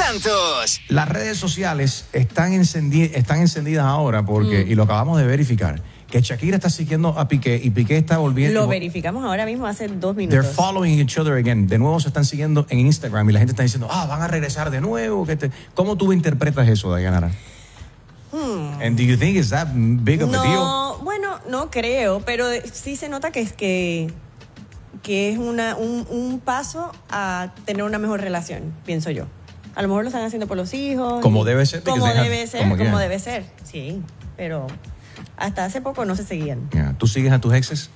Santos. Las redes sociales están encendidas ahora porque, y lo acabamos de verificar, que Shakira está siguiendo a Piqué y Piqué está volviendo. Lo verificamos ahora mismo hace 2 minutos. They're following each other again. De nuevo se están siguiendo en Instagram y la gente está diciendo, van a regresar de nuevo. ¿Cómo tú interpretas eso, Dayanara? And do you think it's that big of a deal? No, bueno, no creo, pero sí se nota que es un paso a tener una mejor relación, pienso yo. A lo mejor lo están haciendo por los hijos. Como debe ser. Como debe ser, sí. Pero hasta hace poco no se seguían. Yeah. ¿Tú sigues a tus exes?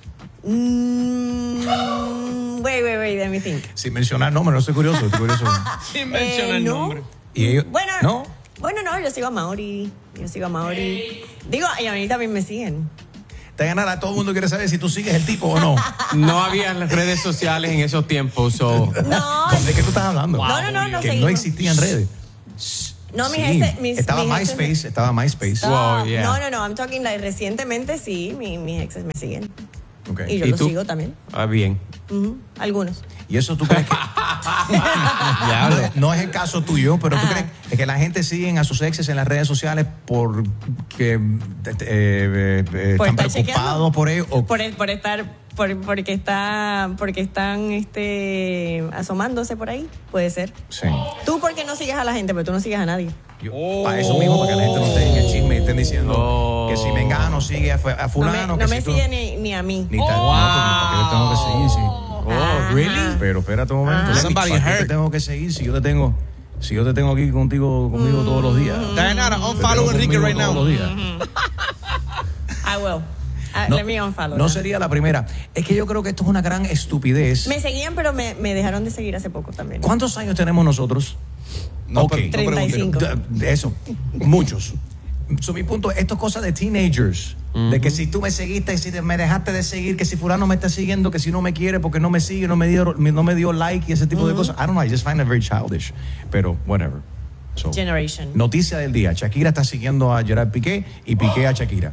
Wait, let me think. Sin mencionar nombres, no estoy curioso. Sin mencionar el nombre. ¿Y ellos? Bueno, yo sigo a Mauri. Digo, y a mí también me siguen. Dayanara, todo el mundo quiere saber si tú sigues el tipo o no. No había redes sociales en esos tiempos. No. ¿De qué tú estás hablando? No Que seguimos. no existían redes. No, Estaba MySpace. Wow, yeah. No, I'm talking like recientemente sí, mis exes me siguen. Okay. Y yo los sigo también. Bien. Algunos. ¿Y eso tú crees que no es el caso tuyo, pero tú crees que la gente sigue a sus exes en las redes sociales porque están preocupados por ello? Porque están asomándose por ahí, puede ser. Sí. Tú porque no sigues a la gente, pero tú no sigues a nadie. Para eso mismo, para que la gente no esté en el chisme y estén diciendo que si Mengano sigue a fulano. No me sigue ni a mí. Ni tal. No, porque yo tengo que seguir, sí. Really? Pero espérate un momento. Somebody ¿Para qué hurt. te tengo que seguir si yo te tengo aquí conmigo todos los días? Dayanara, unfollow Enrique right now. Todos los días. I will. Let me unfollow. No sería la primera. Es que yo creo que esto es una gran estupidez. Me seguían, pero me dejaron de seguir hace poco también. ¿Cuántos años tenemos nosotros? No, Okay. 35. De eso, muchos. Mi punto, esto es cosa de teenagers. De que si tú me seguiste, si me dejaste de seguir, que si fulano me está siguiendo, que si no me quiere porque no me sigue, no me dio like y ese tipo de cosas. I don't know, I just find it very childish. Pero, whatever. So, Generation. Noticia del día. Shakira está siguiendo a Gerard Piqué y Piqué a Shakira.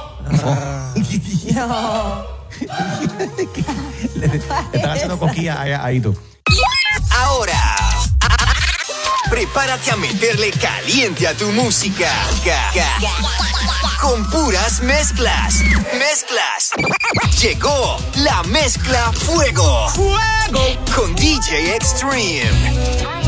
No. Le están haciendo cosquillas ahí tú. Ahora, prepárate a meterle caliente a tu música. Con puras mezclas. Llegó la mezcla Fuego. Con DJ Extreme.